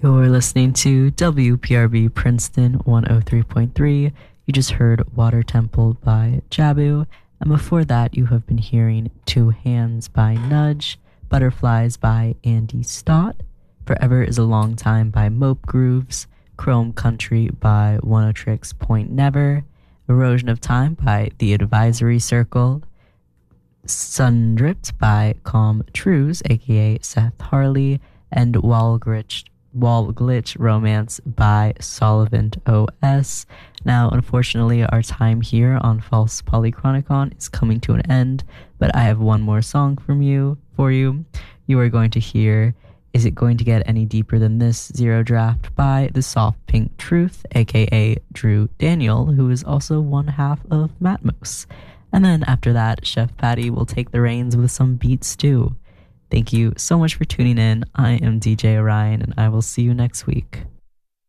You're listening to WPRB Princeton 103.3. You just heard Water Temple by Jabu. And before that, you have been hearing Two Hands by Nudge, Butterflies by Andy Stott, Forever is a Long Time by Mope Grooves, Chrome Country by Oneotrix Point Never, Erosion of Time by The Advisory Circle, Sundripped by Calm Trues, aka Seth Harley, and Wall Glitch Romance by Solvent OS. Now, unfortunately, our time here on False Polychronicon is coming to an end, but I have one more song for you. You are going to hear Is It Going to Get Any Deeper Than This? Zero Draft by The Soft Pink Truth, aka Drew Daniel, who is also one half of Matmos. And then after that, Chef Patty will take the reins with some beat stew. Thank you so much for tuning in. I am DJ Orion, and I will see you next week.